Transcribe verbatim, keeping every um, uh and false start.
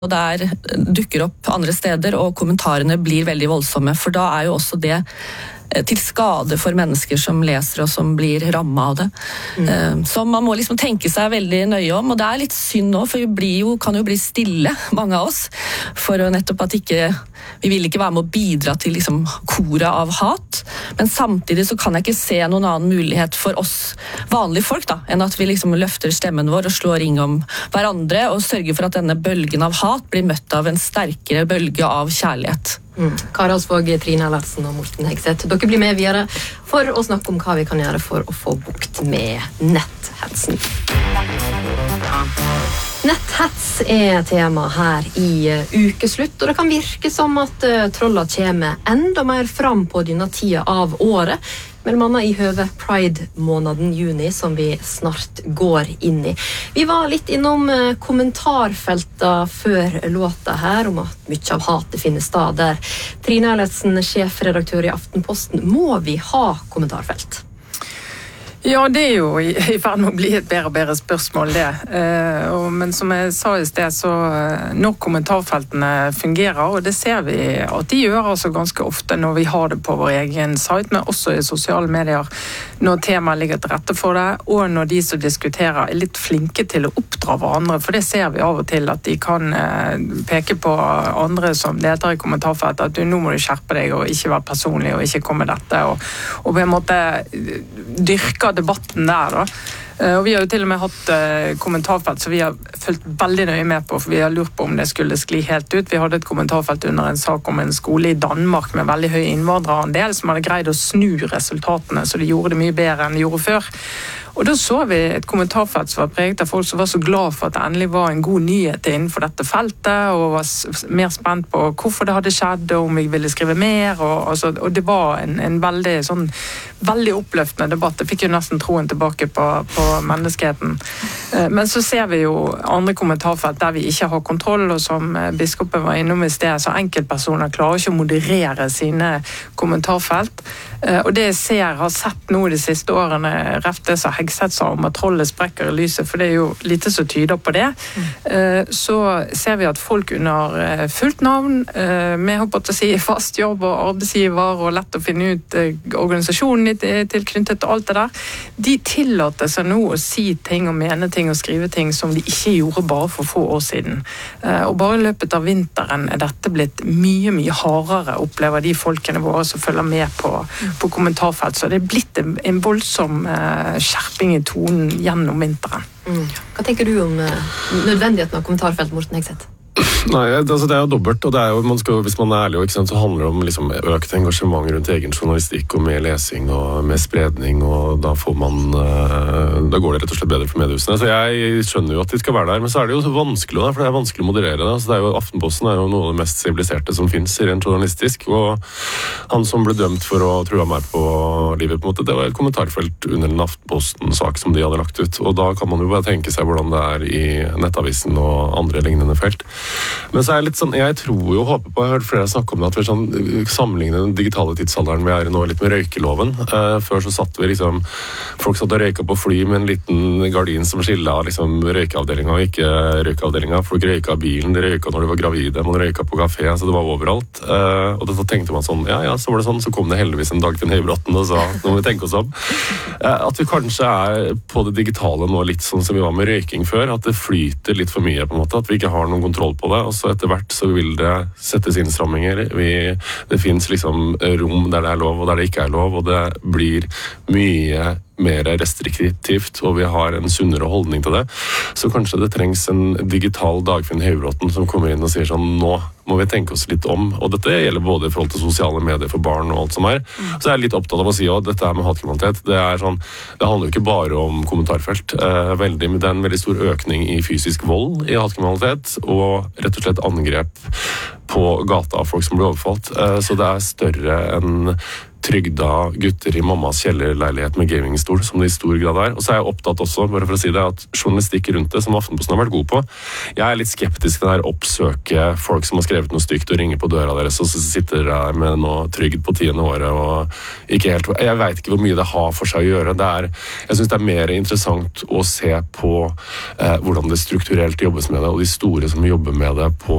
og der dukker opp andre steder, og kommentarene blir veldig voldsomme, for da er jo også det til skade for mennesker som leser og som blir rammet av det. Mm. Så man må liksom tenke seg veldig nøye om, og det er litt synd nå, for vi blir jo, kan jo bli stille, mange av oss, for å nettopp at ikke, vi vil ikke være med å bidra til liksom koret av hat, men samtidig så kan jeg ikke se noen annen mulighet for oss vanlige folk da, enn at vi liksom løfter stemmen vår og slår ring om hverandre, og sørger for at denne bølgen av hat blir møtt av en sterkere bølge av kjærlighet. Mm. Kari Alsvåg, Trine Eilertsen og Morten Hegseth. Dere blir med videre for å snakke om hva vi kan gjøre for å få bukt med netthetsen. Netthets er tema her i ukeslutt, og det kan virke som at uh, trolla kommer enda mer fram på denne tida av året, mellom annet i høve Pride-måneden juni, som vi snart går inn i. Vi var litt innom uh, kommentarfeltet før låta her, om at mye av hatet finner sted der. Trine Eilertsen, sjefredaktør i Aftenposten, må vi ha kommentarfelt? Ja, det er jo i, i ferd med å bli et bedre og bedre spørsmål det. Eh, og, men som jeg sa i sted, så når kommentarfeltene fungerer, og det ser vi at de gjør altså ganske ofte når vi har det på vår egen site, men også i sosiale medier, når temaet ligger til rette for det, og når de som diskuterer er litt flinke til å oppdra hverandre, for det ser vi av og til at de kan eh, peke på andre som deltar i kommentarfeltet, at du, nå må du skjerpe deg og ikke være personlig og ikke komme med dette, og, og på en måte dyrke debatten der da. Og vi har jo til og med hatt uh, kommentarfelt som vi har følt veldig nøye med på, for vi har lurt på om det skulle skli helt ut. Vi hadde et kommentarfelt under en sak om en skole i Danmark med veldig høy innvandrerandel som hadde greid å snu resultatene, så de gjorde det mye bedre enn de gjorde før. Og da så vi et kommentarfelt som var preget av folk som var så glad for at det endelig var en god nyhet innenfor dette feltet, og var mer spent på hvorfor det hadde skjedd, og om vi ville skrive mer, og, altså, og det var en, en veldig, sånn, veldig oppløftende debatt. Det fikk jo nesten troen tilbake på, på menneskeheten. Men så ser vi jo andre kommentarfelt der vi ikke har kontroll, og som biskopen var innom i sted, så enkeltpersoner klarer ikke å moderere sine kommentarfelt. Og det jeg ser, har sett nå de siste årene, rett det som Hegseth sa om at trollet sprekker i lyset, for det er jo lite som tyder på det. Mm. Så ser vi at folk under fullt navn, med håper til å si fast jobb og arbeidsgiver, og lett å finne ut organisasjonen tilknyttet og alt det der, de tillater seg nå å si ting og mene ting og skrive ting som de ikke gjorde bare for få år siden. Og bare i løpet av vinteren er dette blitt mye, mye hardere, opplever de folkene våre som følger med på, på kommentarfelt. Så det er blitt en, en voldsom uh, skjerping i tonen gjennom vinteren. Mm. Hva tenker du om uh, nødvendigheten av kommentarfelt, Morten Hegseth? Nei, altså det er jo dobbelt, og det er jo, man skal, hvis man er ærlig, ikke sant, så handler det om liksom økt engasjement rundt egen journalistikk og med lesing og med spredning, og da får man, da går det rett og slett bedre for mediehusene. Så jeg skjønner jo at de skal være der, men så er det jo vanskelig, for det er vanskelig å moderere det. Så det er jo, Aftenposten er jo noe av det mest siviliserte som finnes rent journalistisk, og han som ble dømt for å true meg på livet, på en måte, det var et kommentarfelt under en Aftenposten-sak som de hadde lagt ut, og da kan man jo bare tenke seg hvordan det er i Nettavisen og andre lignende felt. Men så er jeg litt sånn, jeg tror jo, håper på, jeg har hørt flere snakke om det, at vi sånn, sammenligner den digitale tidsalderen vi er i nå litt med røykeloven. Uh, før så satt vi liksom, folk satt og røyka på fly med en liten gardin som skillet av liksom, røykeavdelinga og ikke røykeavdelinga. Folk røyka bilen, de røyka når de var gravide, man røyka på kafé, så det var overalt. Uh, og da tenkte man sånn, ja, ja, så var det sånn, så kom det heldigvis en Dagfinn Høybråten og sa, nå må vi tenke oss om. Uh, at vi kanskje er på det digitale nå litt sånn som vi var med røyking før, at det flyter litt for mye på en måte, at vi ikke har noen kontroll på det, og så etter hvert så vil det settes innstramminger. Vi, det finnes liksom rom der det er lov og der det ikke er lov, og det blir mye mer restriktivt, og vi har en sunnere holdning til det. Så kanskje det trengs en digital Dagfinn Høybråten som kommer inn og sier sånn, nå må vi tenke oss litt om, og dette gjelder både i forhold til sosiale medier for barn og alt som er. Så jeg er litt opptatt av å si at dette er med hatkriminalitet. Det er sånn, det handler jo ikke bare om kommentarfelt. Eh, veldig, det er en veldig stor økning i fysisk vold i hatkriminalitet, og rett og slett angrep på gata av folk som blir overfalt. Eh, så det er større enn trygda gutter i mammas kjellerleilighet med gamingstol, som det i stor grad er. Og så er jeg opptatt også, bare for å si det, at journalistikk rundt det, som Aftenposten har vært god på, jeg er litt skeptisk til det her oppsøke folk som har skrevet noe stygt og ringer på døra deres, og så sitter der med noe trygd på tiende året, og ikke helt, jeg vet ikke hvor mye det har for seg å gjøre. Det er, jeg synes det er mer interessant å se på eh, hvordan det strukturelt jobbes med det, og de store som jobber med det på